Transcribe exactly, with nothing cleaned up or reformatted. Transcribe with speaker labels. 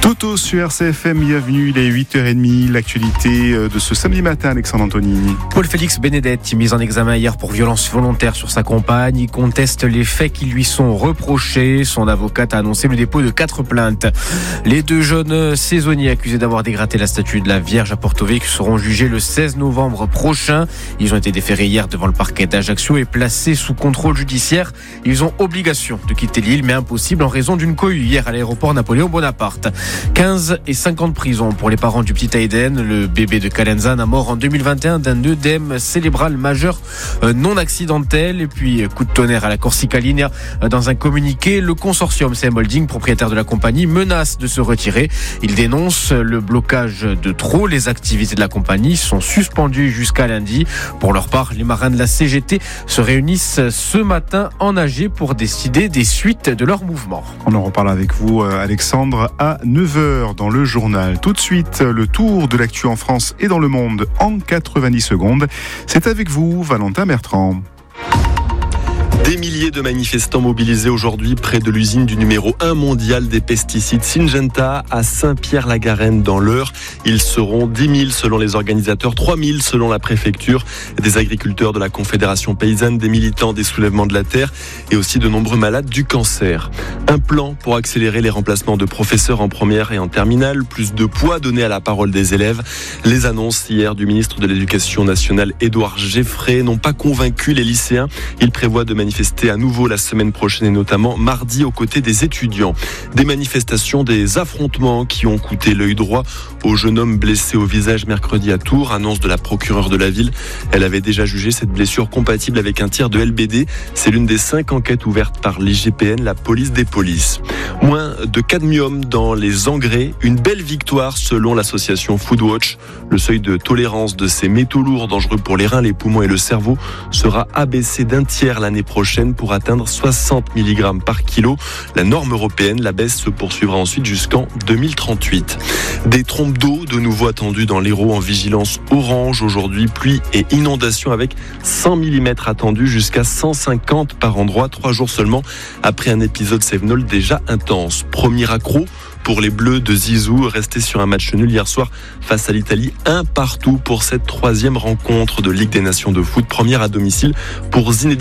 Speaker 1: Toto sur R C F M, bienvenue, il est huit heures trente, l'actualité de ce samedi matin, Alexandre Antonini.
Speaker 2: Paul-Félix Benedetti, mis en examen hier pour violence volontaire sur sa compagne, il conteste les faits qui lui sont reprochés. Son avocate a annoncé le dépôt de quatre plaintes. Les deux jeunes saisonniers accusés d'avoir dégradé la statue de la Vierge à Porto Vecchio seront jugés le seize novembre prochain. Ils ont été déférés hier devant le parquet d'Ajaccio et placés sous contrôle judiciaire. Ils ont obligation de quitter l'île, mais impossible en raison d'une cohue hier à l'aéroport Napoléon Bonaparte. quinze et cinq ans de prison pour les parents du petit Aiden, le bébé de Calenzane, mort en deux mille vingt et un d'un œdème cérébral majeur non accidentel. Et puis coup de tonnerre à la Corsica Linea. Dans un communiqué, le consortium C M Holding, propriétaire de la compagnie, menace de se retirer. Il dénonce le blocage de trop. Les activités de la compagnie sont suspendues jusqu'à lundi. Pour leur part, les marins de la C G T se réunissent ce matin en A G pour décider des suites de leur mouvement.
Speaker 1: On en reparle avec vous, Alexandre, à neuf heures dans le journal. Tout de suite, le tour de l'actu en France et dans le monde en quatre-vingt-dix secondes. C'est avec vous, Valentin Bertrand.
Speaker 3: Des milliers de manifestants mobilisés aujourd'hui près de l'usine du numéro un mondial des pesticides Syngenta à Saint-Pierre-la-Garenne dans l'Eure. Ils seront dix mille selon les organisateurs, trois mille selon la préfecture, des agriculteurs de la Confédération paysanne, des militants des soulèvements de la terre et aussi de nombreux malades du cancer. Un plan pour accélérer les remplacements de professeurs en première et en terminale, plus de poids donné à la parole des élèves. Les annonces hier du ministre de l'Éducation nationale Édouard Geffray n'ont pas convaincu les lycéens. Il prévoit de manifester à nouveau la semaine prochaine et notamment mardi aux côtés des étudiants. Des manifestations, des affrontements qui ont coûté l'œil droit au jeune homme blessé au visage mercredi à Tours, annonce de la procureure de la ville. Elle avait déjà jugé cette blessure compatible avec un tir de L B D. C'est l'une des cinq enquêtes ouvertes par l'I G P N, la police des polices. Moins de cadmium dans les engrais, une belle victoire selon l'association Foodwatch. Le seuil de tolérance de ces métaux lourds dangereux pour les reins, les poumons et le cerveau sera abaissé d'un tiers l'année prochaine. Pour atteindre soixante milligrammes par kilo. La norme européenne, la baisse se poursuivra ensuite jusqu'en deux mille trente-huit. Des trompes d'eau de nouveau attendues dans l'Hérault en vigilance orange aujourd'hui. Pluie et inondations avec cent millimètres attendus jusqu'à cent cinquante par endroit. Trois jours seulement après un épisode Cévenol déjà intense. Premier accro pour les Bleus de Zizou, restés sur un match nul hier soir face à l'Italie, un partout pour cette troisième rencontre de Ligue des Nations de foot, première à domicile pour Zinedine